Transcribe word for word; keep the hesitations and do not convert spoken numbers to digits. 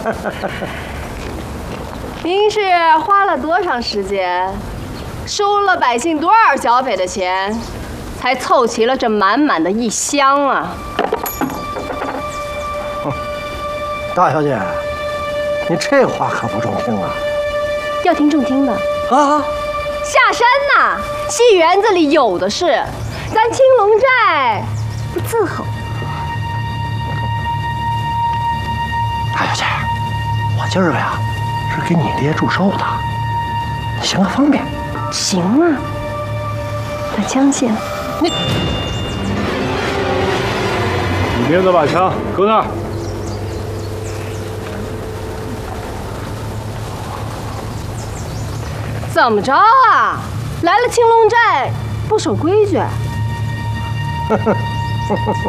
您是花了多长时间，收了百姓多少剿匪的钱，才凑齐了这满满的一箱啊？ 大小姐，你这话可不中听啊！ 要听中听的啊！ 下山呐，戏园子里有的是，咱青龙寨不伺候。 大小姐，我今儿个呀是给你爹祝寿的，你行个方便。 行啊，把枪卸了。 你， 里面那把枪搁那儿。 怎么着啊？来了青龙寨不守规矩？